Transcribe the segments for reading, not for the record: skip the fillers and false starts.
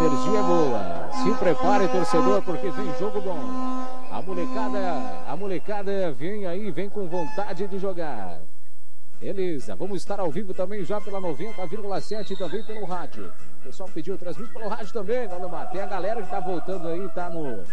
energia é boa. Se prepare, torcedor, porque vem jogo bom. A molecada vem aí, vem com vontade de jogar. Beleza, vamos estar ao vivo também já pela 90,7 e também pelo rádio. O pessoal pediu transmite pelo rádio também, Valdemar. Tem a galera que tá voltando aí, tá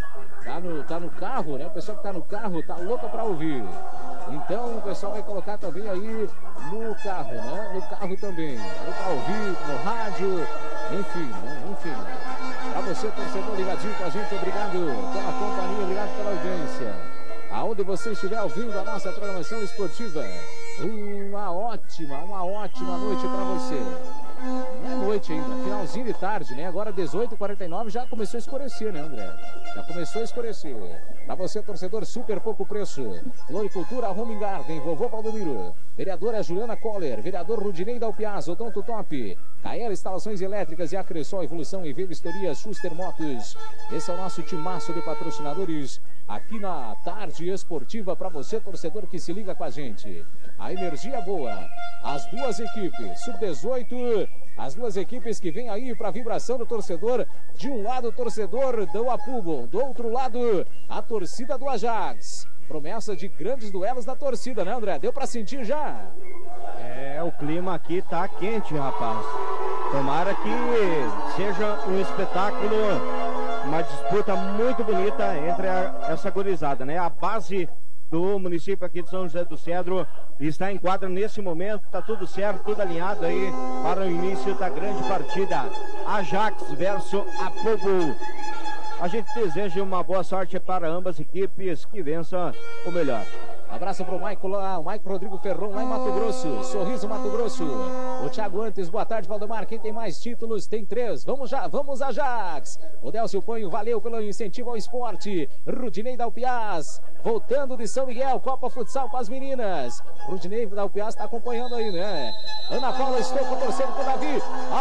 no carro, né? O pessoal que tá no carro tá louco pra ouvir. Então o pessoal vai colocar também aí no carro, né? No carro também. Aí pra ouvir, no rádio, enfim, né? Enfim. Pra você, torcedor ligadinho com a gente, obrigado pela companhia, obrigado pela audiência. Aonde você estiver ouvindo a nossa programação esportiva, uma ótima noite para você. Não é noite ainda, finalzinho de tarde, né? Agora 18h49 já começou a escurecer, né, André? Já começou a escurecer. Para você, torcedor, super pouco preço. Floricultura Home Garden, Vovô Valdomiro. Vereadora Juliana Coller, vereador Rudinei Dalpiaz, Odonto Top. KL Instalações Elétricas e Acressol Evolução e Vistoria Schuster Motos. Esse é o nosso timaço de patrocinadores aqui na tarde esportiva para você, torcedor, que se liga com a gente. A energia boa, as duas equipes, sub-18, as duas equipes que vêm aí para a vibração do torcedor. De um lado, o torcedor do Apubo, do outro lado, a torcida do Ajax. Promessa de grandes duelos da torcida, né, André? Deu para sentir já? É, o clima aqui tá quente, rapaz. Tomara que seja um espetáculo, uma disputa muito bonita entre essa gurizada, né? A base do município aqui de São José do Cedro está em quadra nesse momento, tá tudo certo, tudo alinhado aí para o início da grande partida. Ajax versus Apubo. A gente deseja uma boa sorte para ambas equipes, que vençam o melhor. Abraço pro Maico lá, o Maico Rodrigo Ferron lá em Mato Grosso, Sorriso Mato Grosso. O Thiago Antes, boa tarde, Valdemar. Quem tem mais títulos tem 3. Vamos já, vamos Ajax. O Delcio Panho, valeu pelo incentivo ao esporte. Rudinei Dalpiaz, voltando de São Miguel, Copa Futsal com as meninas. Rudinei Dalpiaz está acompanhando aí, né? Ana Paula Estouco torcendo pro Davi.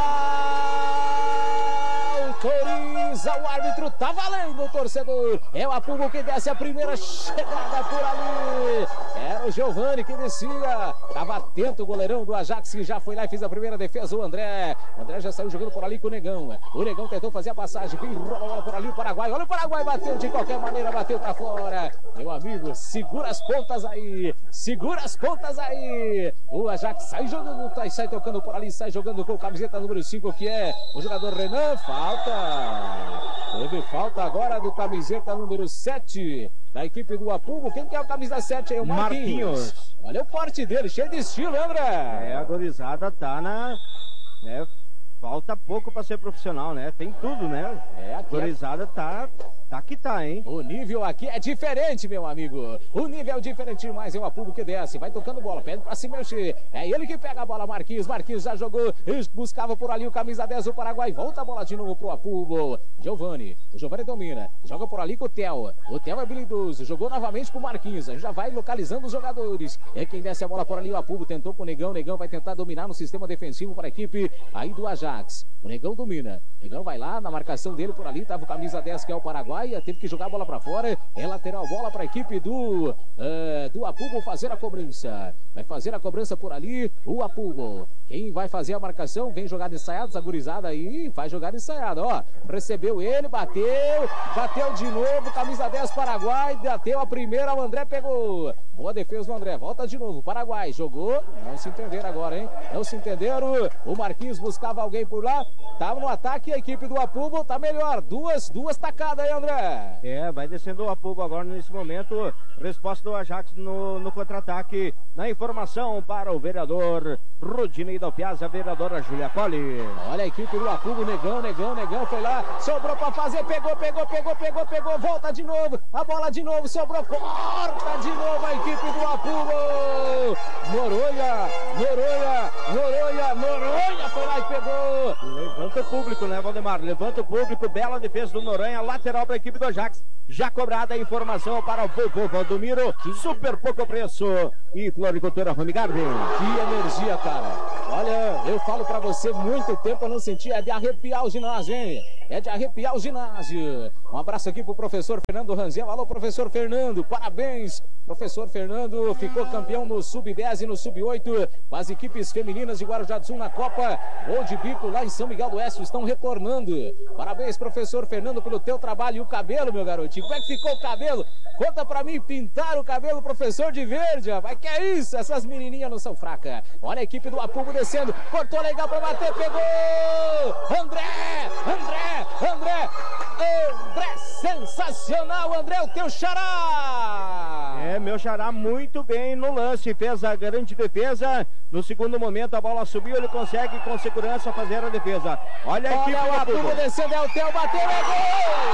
Autoriza o árbitro, tá valendo, torcedor. É o Apubo que desce a primeira chegada por ali. Era o Giovani que descia. Tava atento o goleirão do Ajax, que já foi lá e fez a primeira defesa. O André já saiu jogando por ali com o Negão. O Negão tentou fazer a passagem, vem rola a bola por ali o Paraguai. Olha o Paraguai, bateu de qualquer maneira, bateu pra fora. Meu amigo, segura as pontas aí. Segura as pontas aí. O Ajax sai jogando, sai tocando por ali, sai jogando com camiseta número 5, que é o jogador Renan. Falta. Teve falta agora do camiseta número 7 da equipe do Apubo. Quem que é o camisa 7 aí? O Marquinhos. Olha o porte dele, cheio de estilo, André. É, a gorizada tá na... falta pouco para ser profissional, né? Tem tudo, né? A gorizada tá que tá, hein? O nível aqui é diferente, meu amigo. O nível é diferente demais. É o Apubo que desce, vai tocando bola, pede pra se mexer. É ele que pega a bola, Marquinhos. Marquinhos já jogou, buscava por ali o camisa 10 do Paraguai. Volta a bola de novo pro Apubo. Giovani. O Giovani domina. Joga por ali com o Theo. O Theo é habilidoso. Jogou novamente pro Marquinhos. Já vai localizando os jogadores. É quem desce a bola por ali. O Apubo tentou com o Negão. Negão vai tentar dominar no sistema defensivo para a equipe aí do Ajax. O Negão domina. O Negão vai lá na marcação dele por ali. Tava o camisa 10, que é o Paraguai. Teve que jogar a bola para fora. É lateral, bola para a equipe do Apubo fazer a cobrança. Vai fazer a cobrança por ali o Apubo. Quem vai fazer a marcação? Vem jogada ensaiada, essa gurizada aí. Faz jogada ensaiada, ó. Recebeu ele, bateu de novo. Camisa 10 Paraguai. Bateu a primeira, o André pegou. Boa defesa do André. Volta de novo. Paraguai jogou. Não se entenderam agora, hein? Não se entenderam. O Marquinhos buscava alguém por lá. Tava no ataque. A equipe do Apubo tá melhor. Duas tacadas aí, André. Vai descendo o Apubo agora nesse momento. Resposta do Ajax no contra-ataque. Na informação para o vereador Rudinei Dalpiaz, a vereadora Júlia Colli. Olha a equipe do Apubo. Negão foi lá. Sobrou pra fazer. Pegou. Volta de novo. A bola de novo. Sobrou. Corta de novo a equipe do Apubo. Noronha foi lá e pegou. Levanta o público, né, Valdemar? Levanta o público. Bela defesa do Noronha. Lateral para a equipe do Ajax. Já cobrada a informação para o Vovô Valdomiro. Super pouco preço. E Floricultura Home Garden. Que energia, cara. Olha, Eu falo pra você, muito tempo eu não senti, é de arrepiar o ginásio, hein? É de arrepiar o ginásio. Um abraço aqui pro professor Fernando Ranzel. Alô, professor Fernando, parabéns. Professor Fernando ficou campeão no Sub-10 e no Sub-8 com as equipes femininas de Guarujá do Sul na Copa. Gol de bico lá em São Miguel do Oeste, estão retornando. Parabéns, professor Fernando, pelo teu trabalho. E o cabelo, meu garotinho, como é que ficou o cabelo? Conta pra mim, pintar o cabelo, professor de verde, rapaz. Que é isso? Essas menininhas não são fracas. Olha a equipe do Apugo descendo, cortou legal pra bater, pegou! André, sensacional, André, o teu xará! É, meu xará muito bem no lance, fez a grande defesa. No segundo momento a bola subiu, ele consegue com segurança fazer a defesa. Olha a equipe do Apugo descendo, é o teu, bateu, é gol!